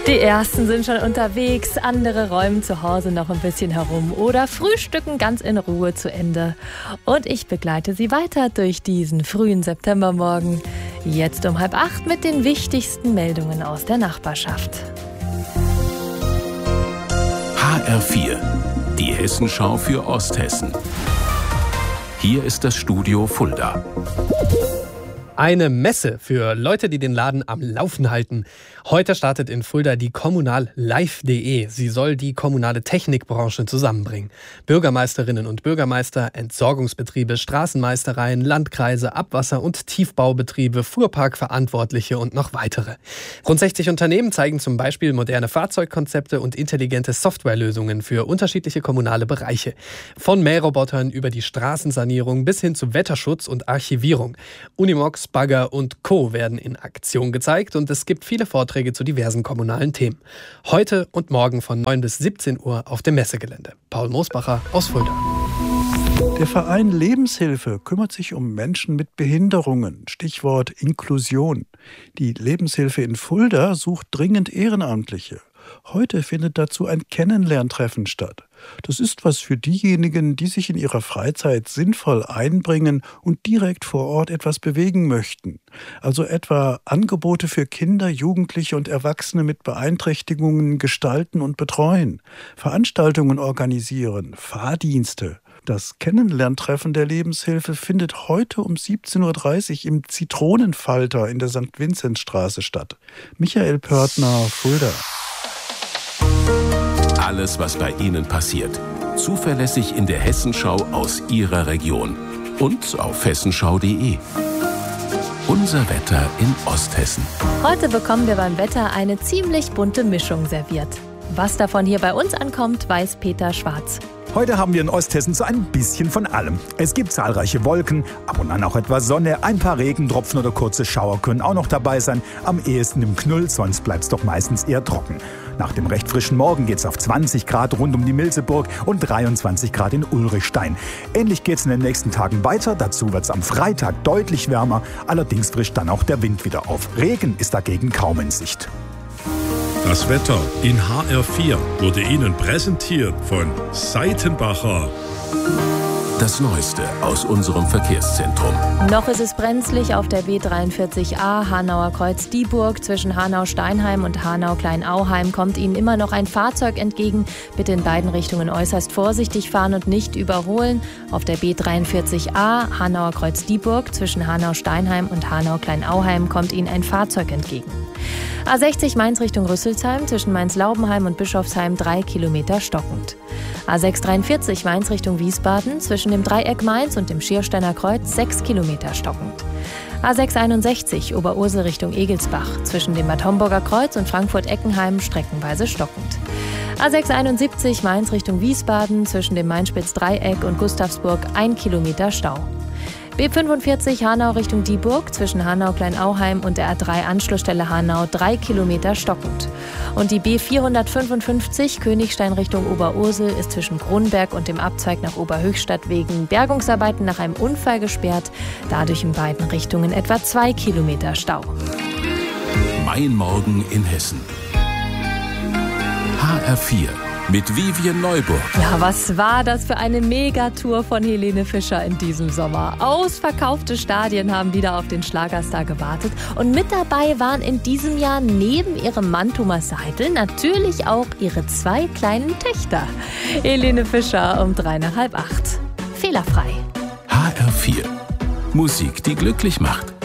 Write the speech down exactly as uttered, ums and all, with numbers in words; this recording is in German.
Die ersten sind schon unterwegs, andere räumen zu Hause noch ein bisschen herum oder frühstücken ganz in Ruhe zu Ende. Und ich begleite Sie weiter durch diesen frühen Septembermorgen. Jetzt um halb acht mit den wichtigsten Meldungen aus der Nachbarschaft. H R vier, die Hessenschau für Osthessen. Hier ist das Studio Fulda. Eine Messe für Leute, die den Laden am Laufen halten. Heute startet in Fulda die Kommunal Live punkt de. Sie soll die kommunale Technikbranche zusammenbringen. Bürgermeisterinnen und Bürgermeister, Entsorgungsbetriebe, Straßenmeistereien, Landkreise, Abwasser- und Tiefbaubetriebe, Fuhrparkverantwortliche und noch weitere. Rund sechzig Unternehmen zeigen zum Beispiel moderne Fahrzeugkonzepte und intelligente Softwarelösungen für unterschiedliche kommunale Bereiche. Von Mährobotern über die Straßensanierung bis hin zu Wetterschutz und Archivierung. Unimox, Bagger und Co. werden in Aktion gezeigt und es gibt viele Vorträge zu diversen kommunalen Themen. Heute und morgen von neun bis siebzehn Uhr auf dem Messegelände. Paul Moosbacher aus Fulda. Der Verein Lebenshilfe kümmert sich um Menschen mit Behinderungen. Stichwort Inklusion. Die Lebenshilfe in Fulda sucht dringend Ehrenamtliche. Heute findet dazu ein Kennenlerntreffen statt. Das ist was für diejenigen, die sich in ihrer Freizeit sinnvoll einbringen und direkt vor Ort etwas bewegen möchten. Also etwa Angebote für Kinder, Jugendliche und Erwachsene mit Beeinträchtigungen gestalten und betreuen, Veranstaltungen organisieren, Fahrdienste. Das Kennenlerntreffen der Lebenshilfe findet heute um siebzehn Uhr dreißig im Zitronenfalter in der Sankt Vinzenzstraße statt. Michael Pörtner, Fulda. Alles, was bei Ihnen passiert. Zuverlässig in der Hessenschau aus Ihrer Region. Und auf hessenschau punkt de. Unser Wetter in Osthessen. Heute bekommen wir beim Wetter eine ziemlich bunte Mischung serviert. Was davon hier bei uns ankommt, weiß Peter Schwarz. Heute haben wir in Osthessen so ein bisschen von allem. Es gibt zahlreiche Wolken, ab und an auch etwas Sonne, ein paar Regentropfen oder kurze Schauer können auch noch dabei sein. Am ehesten im Knüll, sonst bleibt es doch meistens eher trocken. Nach dem recht frischen Morgen geht es auf zwanzig Grad rund um die Milseburg und dreiundzwanzig Grad in Ulrichstein. Ähnlich geht es in den nächsten Tagen weiter. Dazu wird es am Freitag deutlich wärmer. Allerdings frischt dann auch der Wind wieder auf. Regen ist dagegen kaum in Sicht. Das Wetter in H R vier wurde Ihnen präsentiert von Seitenbacher. Das Neueste aus unserem Verkehrszentrum. Noch ist es brenzlig auf der B dreiundvierzig A Hanauer Kreuz Dieburg. Zwischen Hanau-Steinheim und Hanau-Kleinauheim kommt Ihnen immer noch ein Fahrzeug entgegen. Bitte in beiden Richtungen äußerst vorsichtig fahren und nicht überholen. Auf der B dreiundvierzig A Hanauer Kreuz Dieburg zwischen Hanau-Steinheim und Hanau-Kleinauheim kommt Ihnen ein Fahrzeug entgegen. A sechzig Mainz Richtung Rüsselsheim zwischen Mainz-Laubenheim und Bischofsheim drei Kilometer stockend. A sechs dreiundvierzig Mainz Richtung Wiesbaden zwischen dem Dreieck Mainz und dem Schiersteiner Kreuz sechs Kilometer stockend. A sechs einundsechzig Oberursel Richtung Egelsbach zwischen dem Bad Homburger Kreuz und Frankfurt-Eckenheim streckenweise stockend. A sechs einundsiebzig Mainz Richtung Wiesbaden zwischen dem Mainspitz-Dreieck und Gustavsburg ein Kilometer Stau. B fünfundvierzig Hanau Richtung Dieburg zwischen Hanau-Kleinauheim und der A drei Anschlussstelle Hanau drei Kilometer stockend. Und die B vierhundertfünfundfünfzig Königstein Richtung Oberursel ist zwischen Kronberg und dem Abzweig nach Oberhöchstadt wegen Bergungsarbeiten nach einem Unfall gesperrt. Dadurch in beiden Richtungen etwa zwei Kilometer Stau. Mein Morgen in Hessen. H R vier. Mit Vivian Neuburg. Ja, was war das für eine Megatour von Helene Fischer in diesem Sommer? Ausverkaufte Stadien haben wieder auf den Schlagerstar gewartet. Und mit dabei waren in diesem Jahr neben ihrem Mann Thomas Seidel natürlich auch ihre zwei kleinen Töchter. Helene Fischer um drei nach halb acht. Fehlerfrei. H R vier. Musik, die glücklich macht.